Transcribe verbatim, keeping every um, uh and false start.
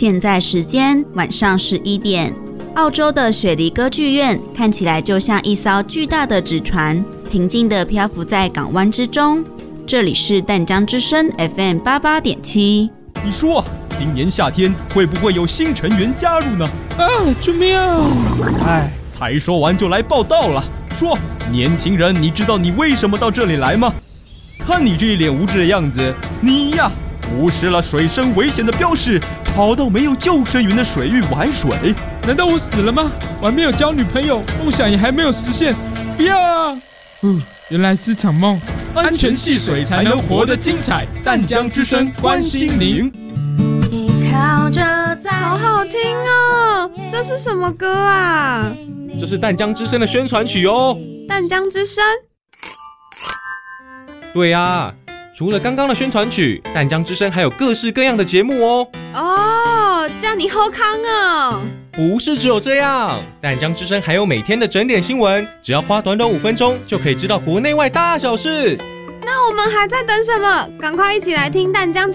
现在时间晚上十一点，澳洲的雪梨歌剧院看起来就像一艘巨大的纸船，平静地漂浮在港湾之中。这里是淡江之声 F M 八八点七。 你说，今年夏天会不会有新成员加入呢？ 啊，救命啊！ 哎，才说完就来报道了。说，年轻人，你知道你为什么到这里来吗？看你这一脸无知的样子，你呀，无视了水深危险的标示，跑到没有救生员的水域玩水。 难道我死了吗？我还没有交女朋友，梦想也还没有实现。不要啊！嗯，原来是场梦。安全戏水才能活得精彩。淡江之声关心您。 好好听哦！这是什么歌啊？ 这是淡江之声的宣传曲哦。 淡江之声？ 对啊，除了刚刚的宣传曲，淡江之声还有各式各样的节目哦。 哦，这样你好康哦！ 不是只有这样，淡江之声还有每天的整点新闻，只要花短短五分钟就可以知道国内外大小事。 那我们还在等什么？赶快一起来听淡江